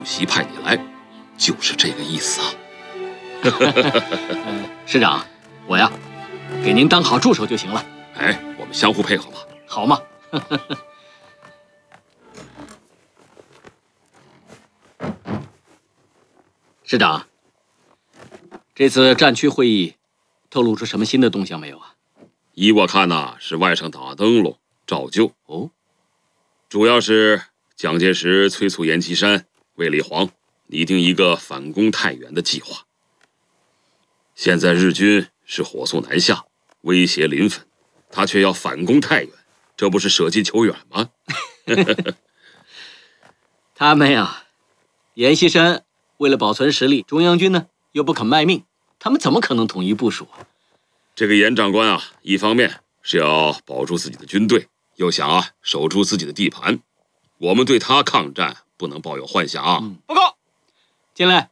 席派你来，就是这个意思啊。 师长，我呀，给您当好助手就行了。 哎，我们相互配合吧。 好嘛。师长，这次战区会议透露出什么新的动向没有啊？ 依我看呐，是外甥打灯笼照旧。 哦， 主要是蒋介石催促阎锡山、卫立煌拟定一个反攻太原的计划。现在日军是火速南下，威胁临汾，他却要反攻太原，这不是舍近求远吗？ 他们呀，阎锡山为了保存实力，中央军呢又不肯卖命，他们怎么可能统一部署啊？ 这个阎长官啊，一方面是要保住自己的军队，又想守住自己的地盘。我们对他抗战不能抱有幻想。 报告， 进来。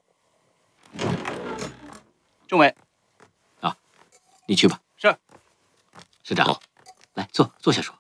政委， 你去吧。 是。 师长， 好， 来坐下说。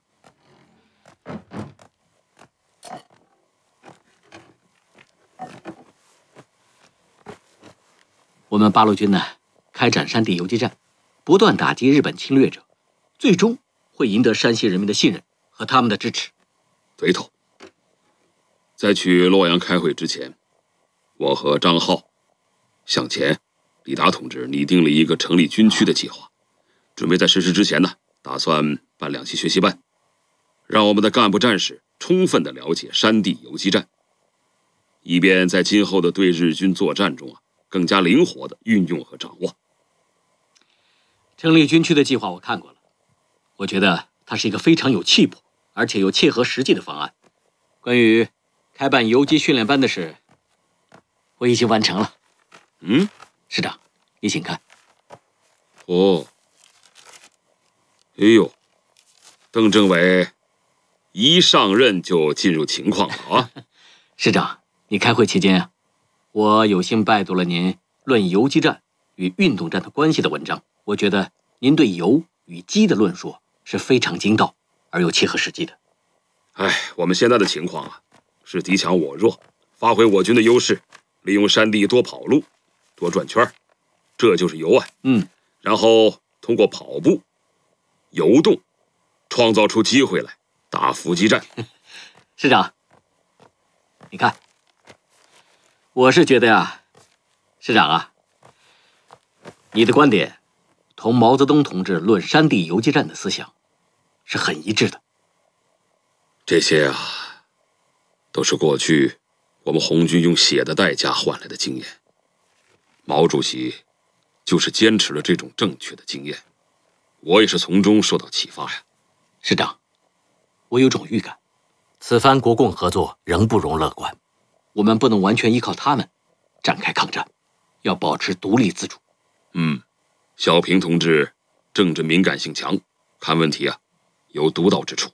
我们八路军呢，开展山地游击战，不断打击日本侵略者，最终会赢得山西人民的信任和他们的支持。 对头。在去洛阳开会之前，我和张浩向前李达同志拟定了一个成立军区的计划，准备在实施之前呢，打算办2期学习班，让我们的干部战士充分的了解山地游击战，以便在今后的对日军作战中更加灵活的运用和掌握。 成立军区的计划我看过了，我觉得它是一个非常有气魄而且又切合实际的方案。关于开办游击训练班的事，我已经完成了。师长，你请看。 哦，哎呦，邓政委一上任就进入情况了啊！ 师长，你开会期间我有幸拜读了您论游击战与运动战的关系的文章，我觉得您对游与击的论述是非常精到而又切合实际的。 我们现在的情况是敌强我弱，发挥我军的优势，利用山地多跑路、多转圈，这就是游啊。然后通过跑步、游动，创造出机会来打伏击战。 师长，你看，我是觉得师长你的观点同毛泽东同志论山地游击战的思想是很一致的。 这些都是过去我们红军用血的代价换来的经验。毛主席就是坚持了这种正确的经验，我也是从中受到启发呀。 师长，我有种预感， 此番国共合作仍不容乐观， 我们不能完全依靠他们展开抗战，要保持独立自主。 小平同志政治敏感性强，看问题有独到之处。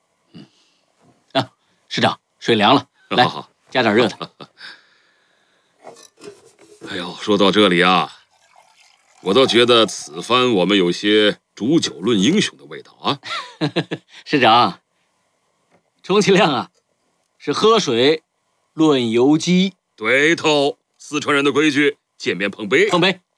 师长，水凉了，来加点热的。 哎呦，说到这里我倒觉得此番我们有些煮酒论英雄的味道啊。 师长，充其量是喝水论游击。 对头，四川人的规矩，见面碰杯。 碰杯。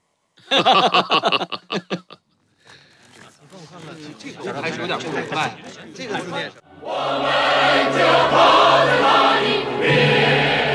这个还是有点不明白，这个字面上。 我们就跑在哪里？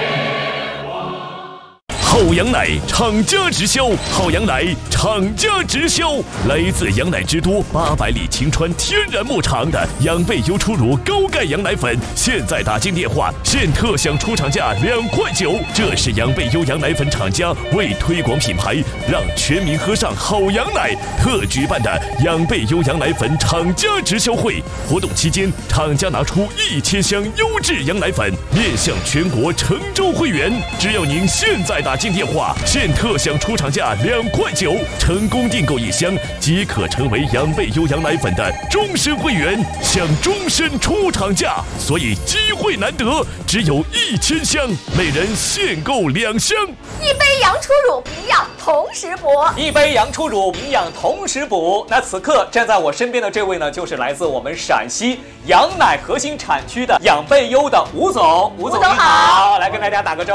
好羊奶厂家直销，好羊奶厂家直销，来自羊奶之都800里晴川天然牧场的养贝优初乳高钙羊奶粉，现在打进电话现特享出厂价2.9块。这是养贝优羊奶粉厂家为推广品牌，让全民喝上好羊奶特举办的养贝优羊奶粉厂家直销会。活动期间，厂家拿出1000箱优质羊奶粉面向全国诚州会员，只要您现在打进电话现特享出厂价2.9块，成功订购1箱即可成为养贝优羊奶粉的终身会员，享终身出厂价。所以机会难得，只有1000箱，每人限购2箱。 一杯羊初乳，营养同时补。 一杯羊初乳，营养同时补。那此刻站在我身边的这位呢，就是来自我们陕西羊奶核心产区的养贝优的吴总。吴总你好，来跟大家打个招呼。